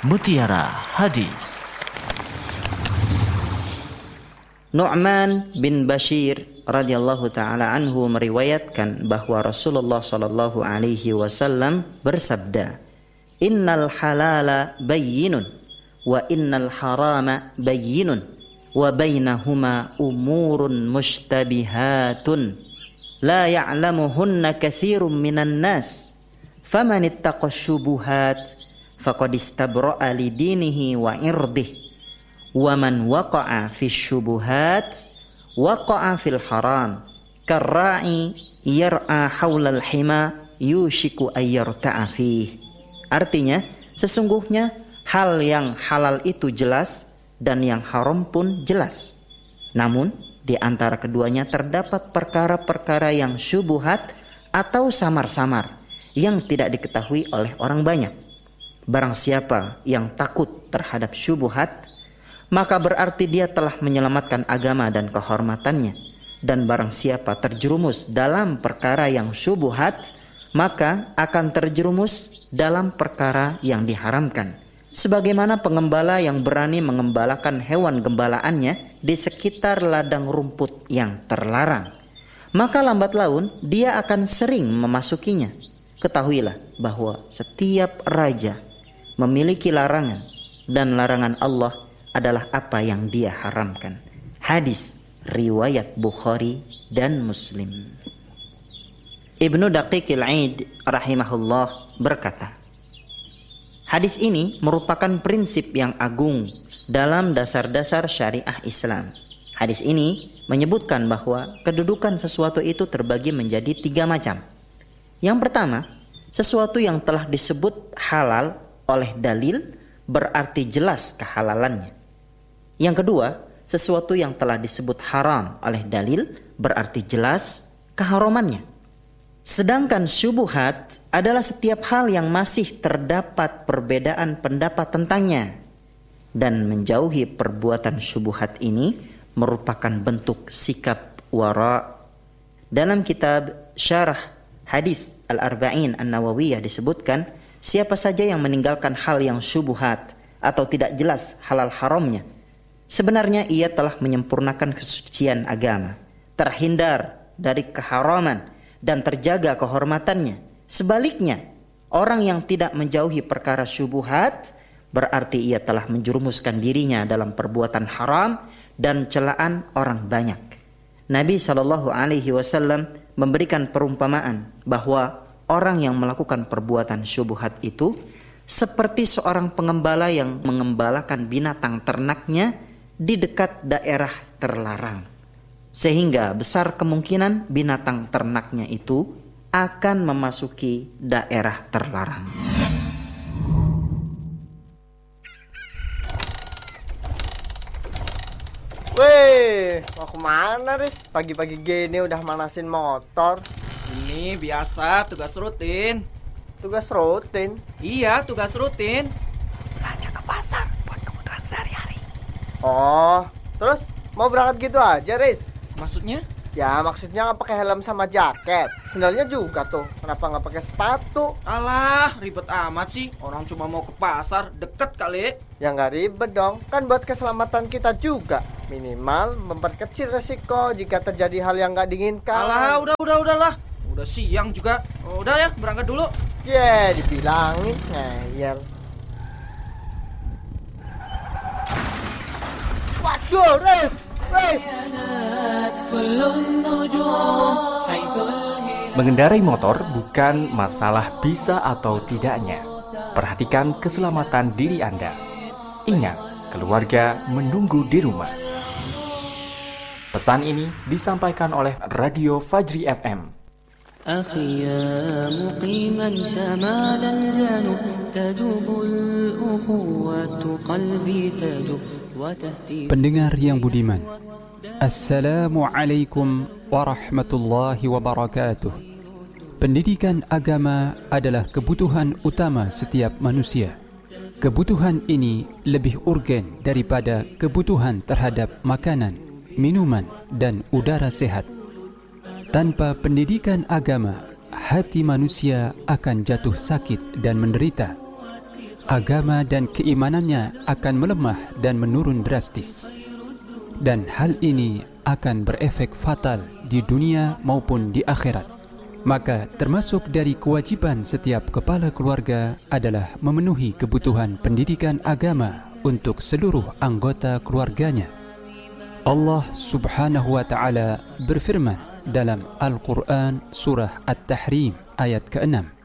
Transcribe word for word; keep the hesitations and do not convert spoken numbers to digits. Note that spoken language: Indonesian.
Mutiara Hadis. Nu'man bin Bashir radhiyallahu taala anhu meriwayatkan bahwa Rasulullah sallallahu alaihi wasallam bersabda, "Innal halala bayyinun wa innal harama bayyinun wa bainahuma umurun mushtabihatun la ya'lamuhunna katsirun minan nas faman ittaqash syubuhat faqad istabra'a li dinihi wa irdihi wa man waqa'a fish syubuhat waqa'a fil haram karra'i yar'a haulal hima yushiku ayyarta'a fih." Artinya, sesungguhnya hal yang halal itu jelas dan yang haram pun jelas. Namun, di antara keduanya terdapat perkara-perkara yang syubuhat atau samar-samar yang tidak diketahui oleh orang banyak. Barang siapa yang takut terhadap syubuhat, maka berarti dia telah menyelamatkan agama dan kehormatannya. Dan barang siapa terjerumus dalam perkara yang syubuhat, maka akan terjerumus dalam perkara yang diharamkan. Sebagaimana pengembala yang berani mengembalakan hewan gembalaannya di sekitar ladang rumput yang terlarang, maka lambat laun dia akan sering memasukinya. Ketahuilah bahwa setiap raja memiliki larangan, dan larangan Allah adalah apa yang dia haramkan. Hadis riwayat Bukhari dan Muslim. Ibnu Daqiqil Aid rahimahullah berkata, hadis ini merupakan prinsip yang agung dalam dasar-dasar syariah Islam. Hadis ini menyebutkan bahwa kedudukan sesuatu itu terbagi menjadi tiga macam. Yang pertama, sesuatu yang telah disebut halal oleh dalil berarti jelas kehalalannya. Yang kedua, sesuatu yang telah disebut haram oleh dalil berarti jelas keharamannya. Sedangkan syubuhat adalah setiap hal yang masih terdapat perbedaan pendapat tentangnya. Dan menjauhi perbuatan syubuhat ini merupakan bentuk sikap wara. Dalam kitab Syarah Hadis Al-Arba'in An-Nawawiyah disebutkan, siapa saja yang meninggalkan hal yang syubuhat atau tidak jelas halal haramnya, sebenarnya ia telah menyempurnakan kesucian agama, terhindar dari keharaman dan terjaga kehormatannya. Sebaliknya, orang yang tidak menjauhi perkara syubuhat berarti ia telah menjerumuskan dirinya dalam perbuatan haram dan celaan orang banyak. Nabi shallallahu alaihi wasallam memberikan perumpamaan bahwa orang yang melakukan perbuatan syubhat itu seperti seorang pengembala yang mengembalakan binatang ternaknya di dekat daerah terlarang, sehingga besar kemungkinan binatang ternaknya itu akan memasuki daerah terlarang. Weh, mau kemana Riz? Pagi-pagi gini udah manasin motor. Ini biasa tugas rutin. Tugas rutin? Iya, tugas rutin. Belanja ke pasar buat kebutuhan sehari-hari. Oh, terus mau berangkat gitu aja Riz? Maksudnya? Ya maksudnya nggak pakai helm sama jaket. Sendalnya juga tuh. Kenapa nggak pakai sepatu? Alah, ribet amat sih. Orang cuma mau ke pasar, deket kali. Ya nggak ribet dong. Kan buat keselamatan kita juga. Minimal memperkecil resiko jika terjadi hal yang nggak diinginkan. Alah, udah, udah, udahlah. Udah siang juga. Oh, udah ya, berangkat dulu. Ye, yeah, dibilangin ngeyel. Waduh, Riz! Riz! Mengendarai motor bukan masalah bisa atau tidaknya. Perhatikan keselamatan diri Anda. Ingat, keluarga menunggu di rumah. Pesan ini disampaikan oleh Radio Fajri F M. أخي يا مقيما شمال الجنوب تجوب الأخوة قلبي تجوب وتهتي. Pendengar yang budiman, Assalamualaikum warahmatullahi wabarakatuh. Pendidikan agama adalah kebutuhan utama setiap manusia. Kebutuhan ini lebih urgen daripada kebutuhan terhadap makanan, minuman, dan udara sehat. Tanpa pendidikan agama, hati manusia akan jatuh sakit dan menderita. agama dan keimanannya akan melemah dan menurun drastis. Dan hal ini akan berefek fatal di dunia maupun di akhirat. Maka termasuk dari kewajiban setiap kepala keluarga adalah memenuhi kebutuhan pendidikan agama untuk seluruh anggota keluarganya. Allah Subhanahu wa taala berfirman dalam Al-Qur'an surah At-Tahrim ayat keenam,